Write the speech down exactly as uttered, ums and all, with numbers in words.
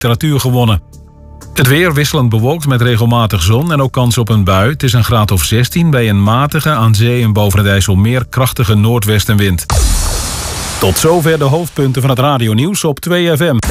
temperatuur gewonnen. Het weer wisselend bewolkt met regelmatig zon en ook kans op een bui. Het is een graad of zestien bij een matige, aan zee en boven het IJsselmeer krachtige noordwestenwind. Tot zover de hoofdpunten van het radionieuws op twee F M.